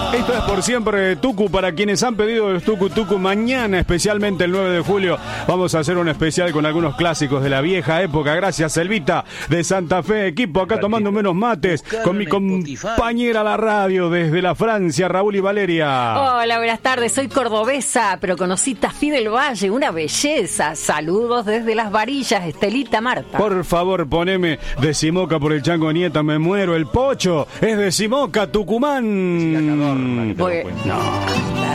Esto es por siempre Tucu. Para quienes han pedido el Tucu, mañana, especialmente el 9 de julio, vamos a hacer un especial con algunos clásicos de la vieja época. Gracias, Selvita de Santa Fe. Equipo, acá tomando menos mates con mi compañera a la radio desde la Francia, Raúl y Valeria. Hola, buenas tardes. Soy cordobesa, pero conocí Tafí del Valle, una belleza. Saludos desde Las Varillas, Estelita Marta. Por favor, poneme de Simoca por el Chango Nieta, me muero. El Pocho es de Simoca, Tucumán. No.